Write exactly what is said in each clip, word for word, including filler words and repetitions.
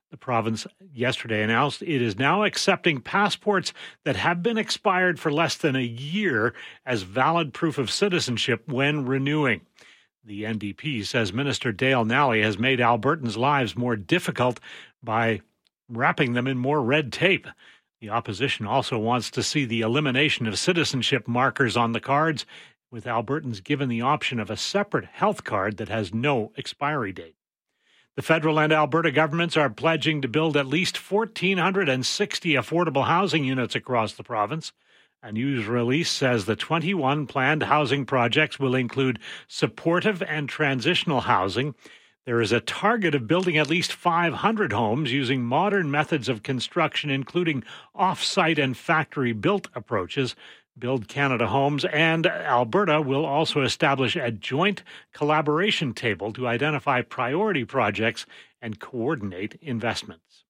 The province yesterday announced it is now accepting passports that have been expired for less than a year as valid proof of citizenship when renewing. The N D P says Minister Dale Nally has made Albertans' lives more difficult by wrapping them in more red tape. The opposition also wants to see the elimination of citizenship markers on the cards, with Albertans given the option of a separate health card that has no expiry date. The federal and Alberta governments are pledging to build at least one thousand four hundred sixty affordable housing units across the province. A news release says the twenty-one planned housing projects will include supportive and transitional housing. There is a target of building at least five hundred homes using modern methods of construction, including off-site and factory-built approaches. Build Canada Homes and Alberta will also establish a joint collaboration table to identify priority projects and coordinate investments.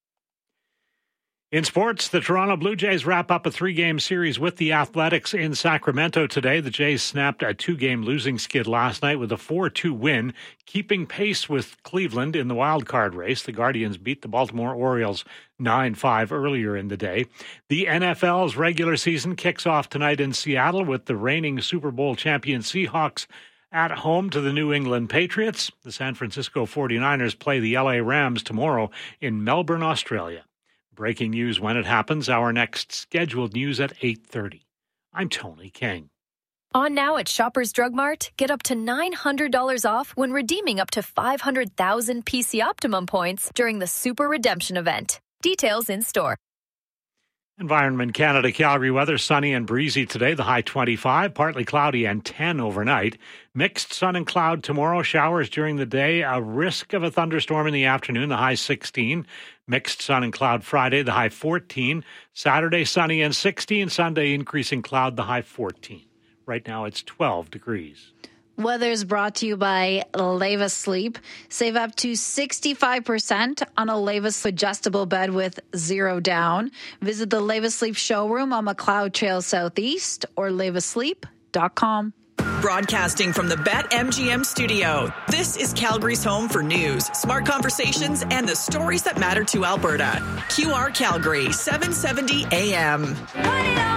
In sports, the Toronto Blue Jays wrap up a three-game series with the Athletics in Sacramento today. The Jays snapped a two-game losing skid last night with a four two win, keeping pace with Cleveland in the wild-card race. The Guardians beat the Baltimore Orioles nine five earlier in the day. The N F L's regular season kicks off tonight in Seattle with the reigning Super Bowl champion Seahawks at home to the New England Patriots. The San Francisco forty-niners play the L A Rams tomorrow in Melbourne, Australia. Breaking news when it happens. Our next scheduled news at eight thirty. I'm Tony King. On now at Shoppers Drug Mart, get up to nine hundred dollars off when redeeming up to five hundred thousand P C Optimum points during the Super Redemption event. Details in store. Environment Canada Calgary weather, sunny and breezy today, the high twenty-five, partly cloudy and ten overnight. Mixed sun and cloud tomorrow, showers during the day, a risk of a thunderstorm in the afternoon, the high sixteen. Mixed sun and cloud Friday, the high fourteen. Saturday, sunny and sixteen. Sunday, increasing cloud, the high fourteen. Right now, it's twelve degrees. Weather is brought to you by Leva Sleep. Save up to sixty-five percent on a Leva adjustable bed with zero down. Visit the Leva Sleep showroom on McLeod Trail Southeast or leva sleep dot com. Broadcasting from the BetMGM studio, this is Calgary's home for news, smart conversations, and the stories that matter to Alberta. Q R Calgary, seven seventy A M.